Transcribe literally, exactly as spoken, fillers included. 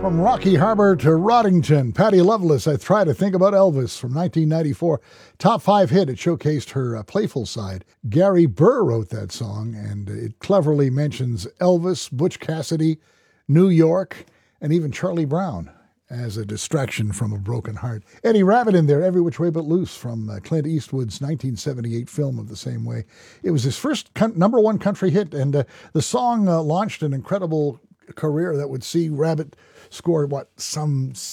From Rocky Harbor to Roddington, Patty Loveless, I Try to Think About Elvis from nineteen ninety-four. Top five hit. It showcased her uh, playful side. Gary Burr wrote that song, and it cleverly mentions Elvis, Butch Cassidy, New York, and even Charlie Brown as a distraction from a broken heart. Eddie Rabbitt in there, Every Which Way But Loose, from uh, Clint Eastwood's nineteen seventy-eight film of the same way. It was his first con- number one country hit, and uh, the song uh, launched an incredible career that would see Rabbitt score, what, some